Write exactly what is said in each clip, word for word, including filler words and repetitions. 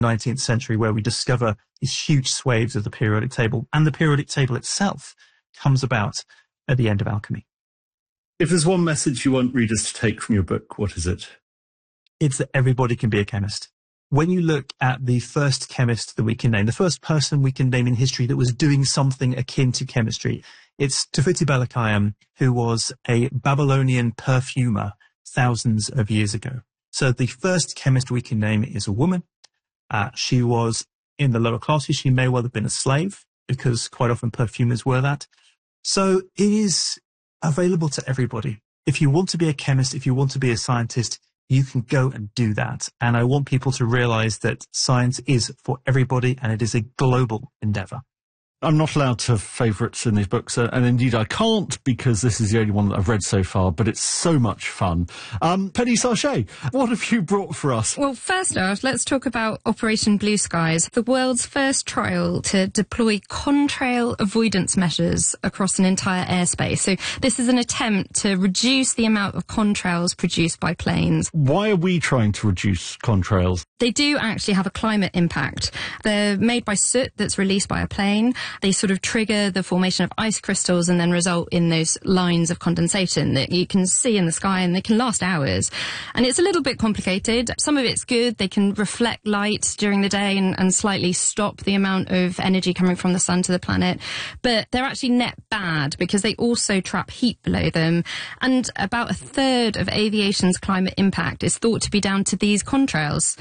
nineteenth century, where we discover these huge swathes of the periodic table. And the periodic table itself comes about at the end of alchemy. If there's one message you want readers to take from your book, what is it? It's that everybody can be a chemist. When you look at the first chemist that we can name, the first person we can name in history that was doing something akin to chemistry, it's Tuwiti-Balakayam, who was a Babylonian perfumer thousands of years ago. So the first chemist we can name is a woman. Uh, she was in the lower classes. She may well have been a slave, because quite often perfumers were that. So it is available to everybody. If you want to be a chemist, if you want to be a scientist, you can go and do that. And I want people to realize that science is for everybody, and it is a global endeavor. I'm not allowed to have favourites in these books, uh, and indeed I can't, because this is the only one that I've read so far, but it's so much fun. Um, Penny Sarchet, what have you brought for us? Well, first off, let's talk about Operation Blue Skies, the world's first trial to deploy contrail avoidance measures across an entire airspace. So this is an attempt to reduce the amount of contrails produced by planes. Why are we trying to reduce contrails? They do actually have a climate impact. They're made by soot that's released by a plane. They sort of trigger the formation of ice crystals and then result in those lines of condensation that you can see in the sky, and they can last hours. And it's a little bit complicated. Some of it's good. They can reflect light during the day and, and slightly stop the amount of energy coming from the sun to the planet. But they're actually net bad because they also trap heat below them. And about a third of aviation's climate impact is thought to be down to these contrails.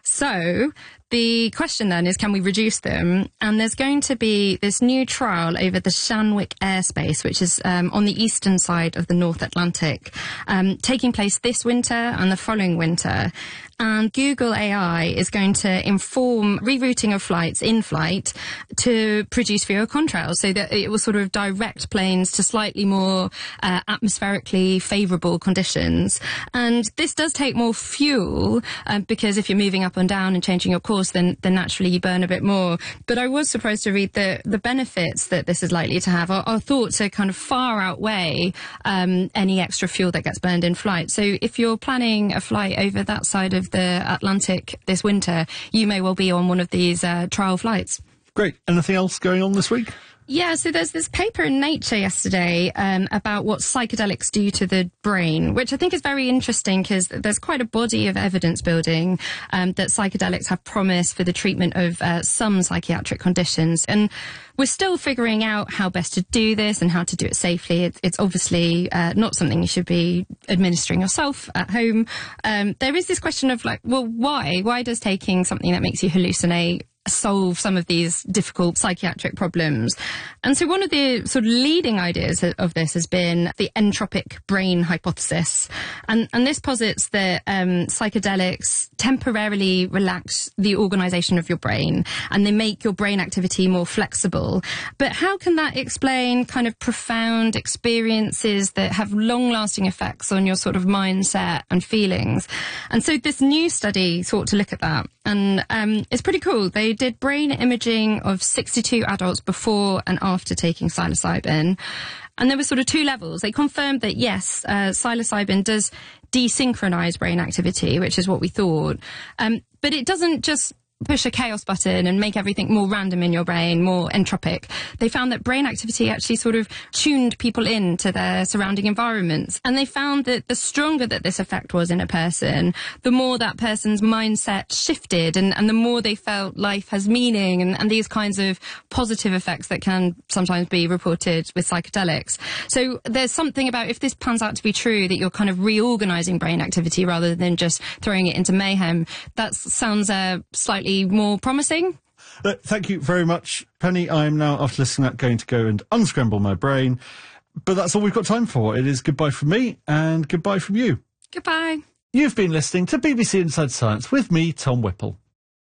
So the question then is, can we reduce them? And there's going to be this new trial over the Shanwick airspace, which is um, on the eastern side of the North Atlantic, um, taking place this winter and the following winter. And Google A I is going to inform rerouting of flights in flight to produce fewer contrails, so that it will sort of direct planes to slightly more uh, atmospherically favourable conditions. And this does take more fuel, uh, because if you're moving up and down and changing your course, then, then naturally you burn a bit more. But I was surprised to read that the benefits that this is likely to have are, are thought to kind of far outweigh um, any extra fuel that gets burned in flight. So if you're planning a flight over that side of the Atlantic this winter, you may well be on one of these uh, trial flights. Great. Anything else going on this week? Yeah, so there's this paper in Nature yesterday um, about what psychedelics do to the brain, which I think is very interesting because there's quite a body of evidence building um, that psychedelics have promise for the treatment of uh, some psychiatric conditions. And we're still figuring out how best to do this and how to do it safely. It's, it's obviously uh, not something you should be administering yourself at home. Um, there is this question of like, well, why? Why does taking something that makes you hallucinate solve some of these difficult psychiatric problems? And so one of the sort of leading ideas of this has been the entropic brain hypothesis. And, and this posits that um, psychedelics temporarily relax the organisation of your brain, and they make your brain activity more flexible. But how can that explain kind of profound experiences that have long-lasting effects on your sort of mindset and feelings? And so this new study sought to look at that. And um, it's pretty cool. They did brain imaging of sixty-two adults before and after taking psilocybin. And there were sort of two levels. They confirmed that, yes, uh, psilocybin does desynchronize brain activity, which is what we thought. Um, but it doesn't just push a chaos button and make everything more random in your brain, more entropic. They found that brain activity actually sort of tuned people in to their surrounding environments. And they found that the stronger that this effect was in a person, the more that person's mindset shifted, and, and the more they felt life has meaning, and, and these kinds of positive effects that can sometimes be reported with psychedelics. So there's something about, if this pans out to be true, that you're kind of reorganizing brain activity rather than just throwing it into mayhem. That sounds uh, slightly more promising. Uh, thank you very much, Penny. I'm now, after listening to that, going to go and unscramble my brain. But that's all we've got time for. It is goodbye from me and goodbye from you. Goodbye. You've been listening to B B C Inside Science with me, Tom Whipple.